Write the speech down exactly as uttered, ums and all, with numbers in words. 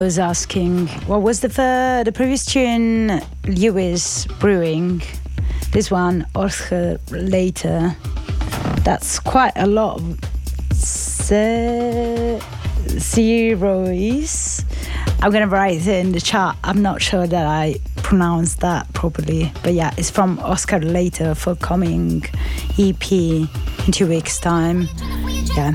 was asking, what was the fir- the previous tune? Lewis Brewing. This one, Oscar Later. That's quite a lot of ze- zeros. I'm gonna write it in the chat. I'm not sure that I pronounced that properly, but yeah, it's from Oscar Later, forthcoming E P in two weeks' time.